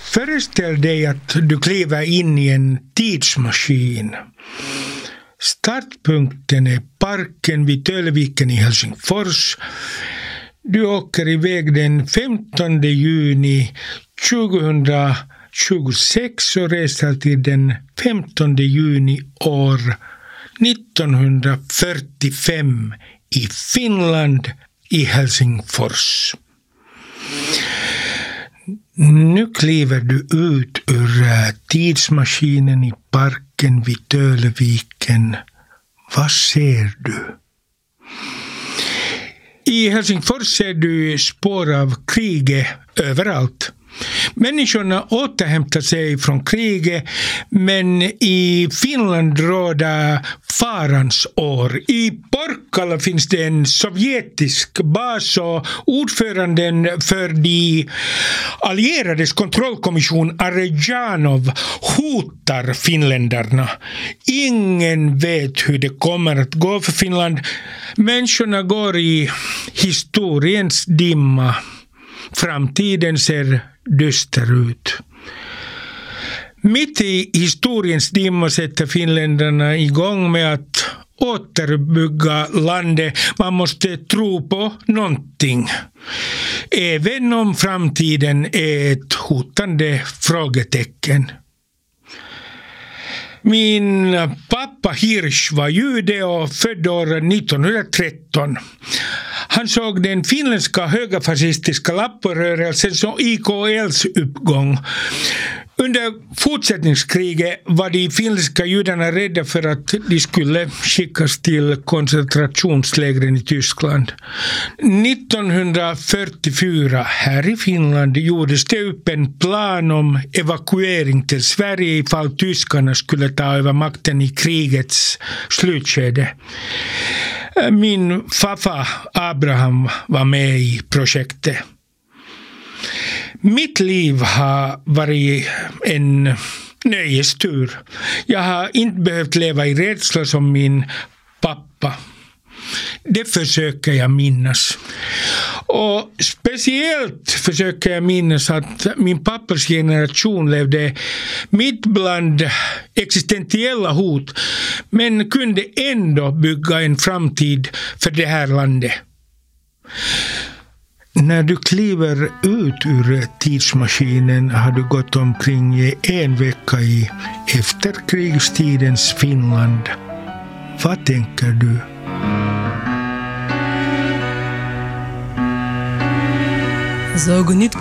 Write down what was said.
Föreställ dig att du kliver in i en tidsmaskin. Startpunkten är parken vid Tölviken i Helsingfors. Du åker iväg den 15 juni 2026 och reser till den 15 juni år 1945 i Finland i Helsingfors. Nu kliver du ut ur tidsmaskinen i parken vid Tölviken. Vad ser du? I Helsingfors ser du spår av kriget överallt. Människorna återhämtar sig från kriget, men i Finland råder farans år. I Porkkala finns det en sovjetisk bas och ordföranden för de allierades kontrollkommission Arejanov hotar finländarna. Ingen vet hur det kommer att gå för Finland. Människorna går i historiens dimma. Framtiden ser dyster ut. Mitt i historiens dimma sätter finländarna igång med att återbygga landet. Man måste tro på någonting. Även om framtiden är ett hotande frågetecken. Min pappa Hirsch var jude och född år 1913. Han såg den finländska högerfascistiska lapporörelsen som IKLs uppgång. Under fortsättningskriget var de finländska judarna rädda för att de skulle skickas till koncentrationslägren i Tyskland. 1944 här i Finland gjordes det upp en plan om evakuering till Sverige ifall tyskarna skulle ta över makten i krigets slutskede. Min farfar Abraham var med i projektet. Mitt liv har varit en nöjestur. Jag har inte behövt leva i rädsla som min pappa. Det försöker jag minnas. Och speciellt försöker jag minnas att min pappas generation levde mitt bland existentiella hot, men kunde ändå bygga en framtid för det här landet. När du kliver ut ur tidsmaskinen har du gått omkring i en vecka i efterkrigstidens Finland. Vad tänker du? זו ארגונית